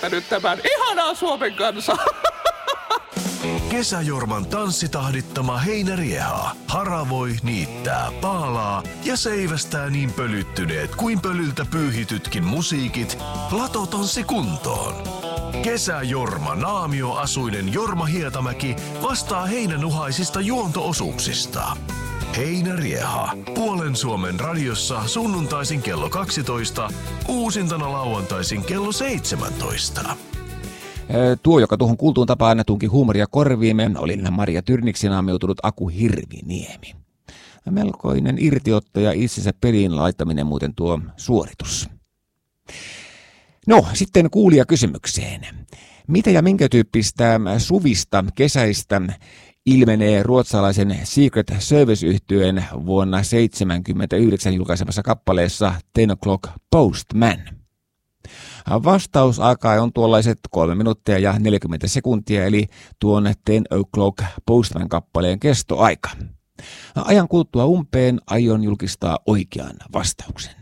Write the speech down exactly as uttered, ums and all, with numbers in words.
ymmärtänyt tämän. Ihanaa Suomen kansa! Kesäjorman tanssitahdittama heinärieha haravoi, niittää, paalaa ja seivästää niin pölyttyneet kuin pölyltä pyyhitytkin musiikit Latotanssi kuntoon. Kesäjorma naamioasuinen Jorma Hietamäki vastaa heinänuhaisista juonto-osuuksista. Heinärieha. Puolen Suomen radiossa sunnuntaisin kello kaksitoista, uusintana lauantaisin kello seitsemäntoista. Tuo, joka tuohon kuultuun tapaan tunki huumoria korviimme, oli Maria Tyrniksi naamioitunut Aku Hirviniemi. Melkoinen irtiotto ja itsensä peliin laittaminen muuten tuo suoritus. No, sitten kuulijakysymykseen. Mitä ja minkä tyyppistä suvista, kesäistä ilmenee ruotsalaisen Secret Service-yhtyeen vuonna seitsemänkymmentäyhdeksän julkaisemassa kappaleessa Ten O'Clock Postman? Vastausaika on tuollaiset kolme minuuttia ja neljäkymmentä sekuntia, eli tuon Ten O'Clock Postman kappaleen kestoaika. Ajan kuluttua umpeen aion julkistaa oikean vastauksen.